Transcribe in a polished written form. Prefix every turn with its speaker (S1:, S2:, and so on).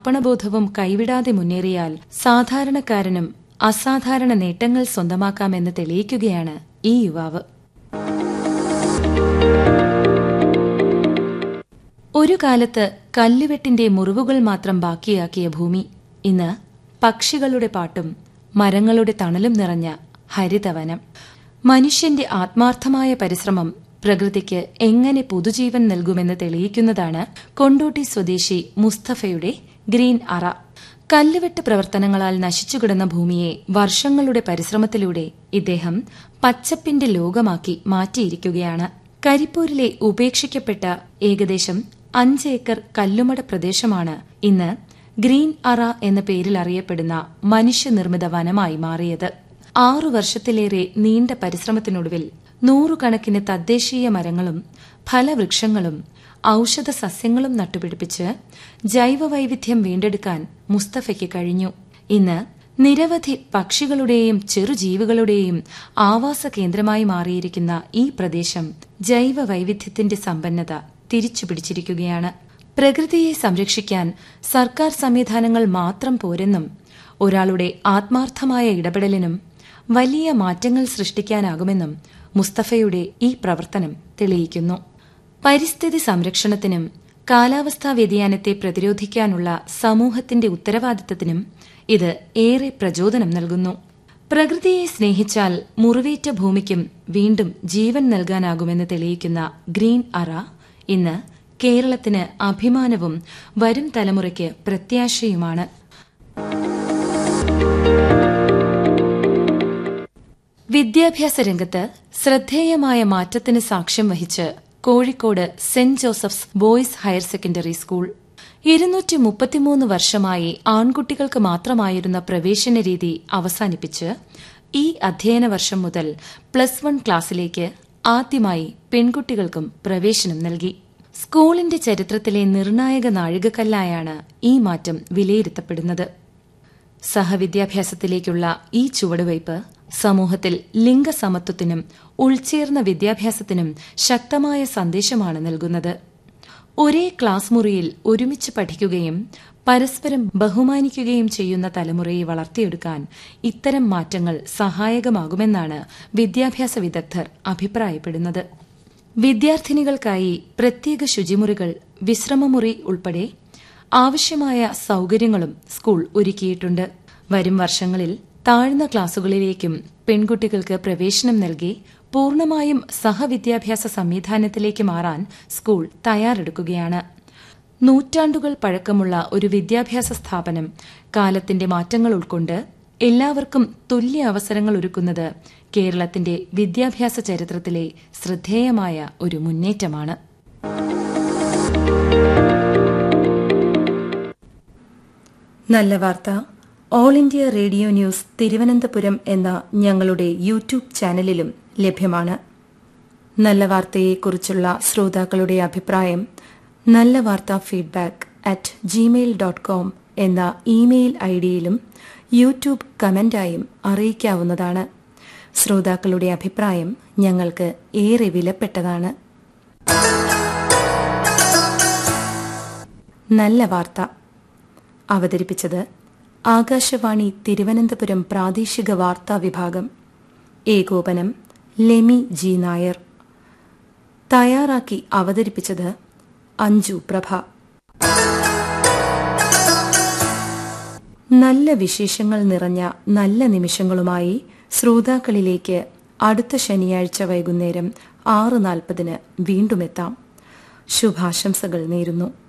S1: അർപ്പണബോധവും കൈവിടാതെ മുന്നേറിയാൽ സാധാരണക്കാരനും അസാധാരണ നേട്ടങ്ങൾ സ്വന്തമാക്കാമെന്ന് തെളിയിക്കുകയാണ് ഈ യുവാവ്. ഒരു കാലത്ത് കല്ലുവെട്ടിന്റെ മുറിവുകൾ മാത്രം ബാക്കിയാക്കിയ ഭൂമി ഇന്ന് പക്ഷികളുടെ പാട്ടും മരങ്ങളുടെ തണലും നിറഞ്ഞ ഹരിതവനം. മനുഷ്യന്റെ ആത്മാർത്ഥമായ പരിശ്രമം പ്രകൃതിക്ക് എങ്ങനെ പുതുജീവൻ നൽകുമെന്ന് തെളിയിക്കുന്നതാണ് കൊണ്ടോട്ടി സ്വദേശി മുസ്തഫയുടെ ഗ്രീൻ അറ. കല്ലുവെട്ട് പ്രവർത്തനങ്ങളാൽ നശിച്ചുകിടന്ന ഭൂമിയെ വർഷങ്ങളുടെ പരിശ്രമത്തിലൂടെ ഇദ്ദേഹം പച്ചപ്പിന്റെ ലോകമാക്കി മാറ്റിയിരിക്കുകയാണ്. കരിപ്പൂരിലെ ഉപേക്ഷിക്കപ്പെട്ട ഏകദേശം 5 ഏക്കർ കല്ലുമട പ്രദേശമാണ് ഇന്ന് ഗ്രീൻ അറ എന്ന പേരിൽ അറിയപ്പെടുന്ന മനുഷ്യനിർമ്മിത വനമായി മാറിയത്. 6 വർഷത്തിലേറെ നീണ്ട പരിശ്രമത്തിനൊടുവിൽ 100 കണക്കിന് തദ്ദേശീയ മരങ്ങളും ഫലവൃക്ഷങ്ങളും ഔഷധ സസ്യങ്ങളും നട്ടുപിടിപ്പിച്ച് ജൈവവൈവിധ്യം വീണ്ടെടുക്കാൻ മുസ്തഫയ്ക്ക് കഴിഞ്ഞു. ഇന്ന് നിരവധി പക്ഷികളുടെയും ചെറുജീവികളുടെയും ആവാസ കേന്ദ്രമായി മാറിയിരിക്കുന്ന ഈ പ്രദേശം ജൈവവൈവിധ്യത്തിന്റെ സമ്പന്നത തിരിച്ചുപിടിച്ചിരിക്കുകയാണ്. പ്രകൃതിയെ സംരക്ഷിക്കാൻ സർക്കാർ സംവിധാനങ്ങൾ മാത്രം പോരെന്നും ഒരാളുടെ ആത്മാർത്ഥമായ ഇടപെടലിനും വലിയ മാറ്റങ്ങൾ സൃഷ്ടിക്കാനാകുമെന്നും മുസ്തഫയുടെ ഈ പ്രവർത്തനം തെളിയിക്കുന്നു. പരിസ്ഥിതി സംരക്ഷണത്തിനും കാലാവസ്ഥാ വ്യതിയാനത്തെ പ്രതിരോധിക്കാനുള്ള സമൂഹത്തിന്റെ ഉത്തരവാദിത്തത്തിനും ഇത് ഏറെ പ്രചോദനം നൽകുന്നു. പ്രകൃതിയെ സ്നേഹിച്ചാൽ മുറിവേറ്റ ഭൂമിക്കും വീണ്ടും ജീവൻ നൽകാനാകുമെന്ന് തെളിയിക്കുന്ന ഗ്രീൻ അറ ഇന്ന് കേരളത്തിന് അഭിമാനവും വരും തലമുറയ്ക്ക് പ്രത്യാശയുമാണ്. വിദ്യാഭ്യാസ രംഗത്ത് ശ്രദ്ധേയമായ മാറ്റത്തിന് സാക്ഷ്യം വഹിച്ച് Kozhikode saint Joseph's boys higher secondary school 233 വർഷമായി ആൺകുട്ടികൾക്ക് മാത്രമായിരുന്ന പ്രവേശന രീതി അവസാനിപ്പിച്ച് ഈ അധ്യയന വർഷം മുതൽ +1 ക്ലാസ്സിലേക്ക് ആദ്യമായി പെൺകുട്ടികൾക്കും പ്രവേശനം നൽകി. സ്കൂളിന്റെ ചരിത്രത്തിലെ നിർണായക നാഴികക്കല്ലായാണ് ഈ മാറ്റം വിലയിരുത്തപ്പെടുന്നത്. സഹവിദ്യാഭ്യാസത്തിലേക്കുള്ള ഈ ചുവടുവയ്പ് സമൂഹത്തിൽ ലിംഗസമത്വത്തിനും ഉൾച്ചേർന്ന വിദ്യാഭ്യാസത്തിനും ശക്തമായ സന്ദേശമാണ് നൽകുന്നത്. ഒരേ ക്ലാസ് മുറിയിൽ ഒരുമിച്ച് പഠിക്കുകയും പരസ്പരം ബഹുമാനിക്കുകയും ചെയ്യുന്ന തലമുറയെ വളർത്തിയെടുക്കാൻ ഇത്തരം മാറ്റങ്ങൾ സഹായകമാകുമെന്നാണ് വിദ്യാഭ്യാസ വിദഗ്ധർ അഭിപ്രായപ്പെടുന്നത്. വിദ്യാർത്ഥിനികൾക്കായി പ്രത്യേക ശുചിമുറികൾ, വിശ്രമമുറി ഉൾപ്പെടെ ആവശ്യമായ സൌകര്യങ്ങളും സ്കൂൾ ഒരുക്കിയിട്ടുണ്ട്. വരും വർഷങ്ങളിൽ താഴ്ന്ന ക്ലാസുകളിലേക്കും പെൺകുട്ടികൾക്ക് പ്രവേശനം നൽകി പൂർണ്ണമായും സഹവിദ്യാഭ്യാസ സംവിധാനത്തിലേക്ക് മാറാൻ സ്കൂൾ തയ്യാറെടുക്കുകയാണ്. നൂറ്റാണ്ടുകൾ പഴക്കമുള്ള ഒരു വിദ്യാഭ്യാസ സ്ഥാപനം കാലത്തിന്റെ മാറ്റങ്ങൾ ഉൾക്കൊണ്ട് എല്ലാവർക്കും തുല്യ അവസരങ്ങൾ ഒരുക്കുന്നത് കേരളത്തിന്റെ വിദ്യാഭ്യാസ ചരിത്രത്തിലെ ശ്രദ്ധേയമായ ഒരു മുന്നേറ്റമാണ്. നല്ല വാർത്ത all India radio news Thiruvananthapuram എന്ന ഞങ്ങളുടെ യൂട്യൂബ് ചാനലിലും ലഭ്യമാണ്. നല്ല വാർത്തയെക്കുറിച്ചുള്ള ശ്രോതാക്കളുടെ അഭിപ്രായം നല്ല വാർത്ത feedback@gmail.com എന്ന ഇമെയിൽ ഐഡിയിലും യൂട്യൂബ് കമന്റായും അറിയിക്കാവുന്നതാണ്. ശ്രോതാക്കളുടെ അഭിപ്രായം ഞങ്ങൾക്ക് ഏറെ വിലപ്പെട്ടതാണ്. നല്ല വാർത്ത അവതരിപ്പിച്ചത് ആകാശവാണി തിരുവനന്തപുരം പ്രാദേശിക വാർത്താ വിഭാഗം. ഏകോപനം ലെമി ജി നായർ. തയ്യാറാക്കി അവതരിപ്പിച്ചത് അഞ്ജു പ്രഭ. നല്ല വിശേഷങ്ങൾ നിറഞ്ഞ നല്ല നിമിഷങ്ങളുമായി ശ്രോതാക്കളിലേക്ക് അടുത്ത ശനിയാഴ്ച വൈകുന്നേരം 6:40 വീണ്ടുമെത്താം. ശുഭാശംസകൾ നേരുന്നു.